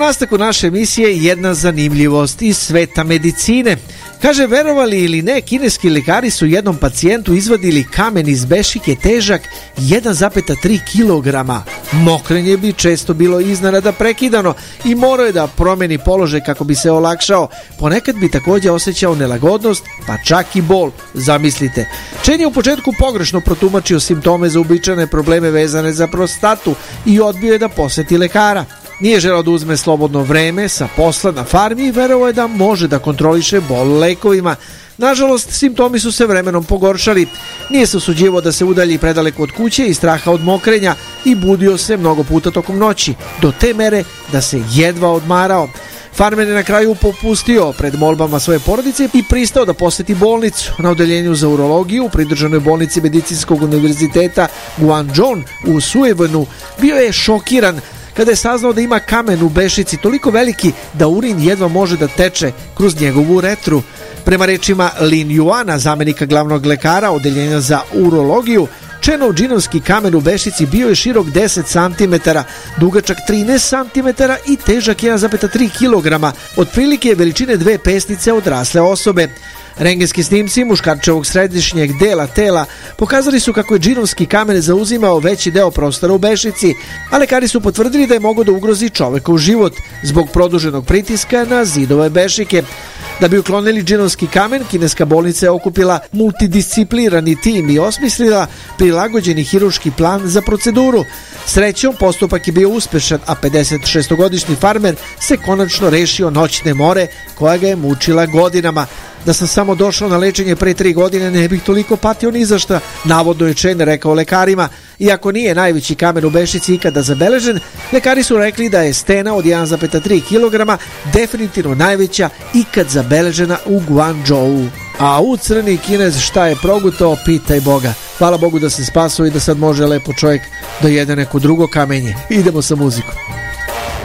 nastavku naše emisije jedna zanimljivost iz sveta medicine. Kaže, verovali ili ne, kineski lekari su jednom pacijentu izvadili kamen iz bešike težak 1,3 kg. Mokrenje bi često bilo iznenada prekidano i morao je da promeni položaj kako bi se olakšao. Ponekad bi također osjećao nelagodnost, pa čak i bol. Zamislite. Chen je u početku pogrešno protumačio simptome za uobičajene probleme vezane za prostatu i odbio je da poseti lekara. Nije želeo da uzme slobodno vreme sa posla na farmi i verovao je da može da kontroliše bol lekovima. Nažalost, simptomi su se vremenom pogoršali. Nije se usuđivao da se udalji predaleko od kuće i straha od mokrenja i budio se mnogo puta tokom noći, do te mere da se jedva odmarao. Farmer je na kraju popustio pred molbama svoje porodice i pristao da poseti bolnicu. Na odeljenju za urologiju u pridruženoj bolnici Medicinskog univerziteta Guangzhou u Suevenu bio je šokiran kada je saznao da ima kamen u bešici toliko veliki da urin jedva može da teče kroz njegovu uretru. Prema rečima Lin Yuana, zamenika glavnog lekara odeljenja za urologiju, Chenov džinovski kamen u bešici bio je širok 10 cm, dugačak 13 cm i težak 1,3 kg, otprilike veličine 2 pesnice odrasle osobe. Rengenski snimci muškarčevog središnjeg dela tela pokazali su kako je džinovski kamen zauzimao veći deo prostora u bešici, a lekari su potvrdili da je mogao da ugrozi čovekov život zbog produženog pritiska na zidove bešike. Da bi uklonili džinovski kamen, kineska bolnica je okupila multidisciplinarni tim i osmislila prilagođeni hirurški plan za proceduru. Srećom, postupak je bio uspešan, a 56-godišnji farmer se konačno rešio noćne more koja ga je mučila godinama. Da sam samo došao na lečenje pre 3 godine, ne bih toliko patio ni za šta, navodno je Chen rekao lekarima. Iako nije najveći kamen u bešici ikada zabeležen, lekari su rekli da je stena od 1,3 kg definitivno najveća ikad zabeležena u Guangzhou. A u crni Kinez šta je progutao, pitaj Boga. Hvala Bogu da se spasao i da sad može lepo čovjek da jede neko drugo kamenje. Idemo sa muzikom.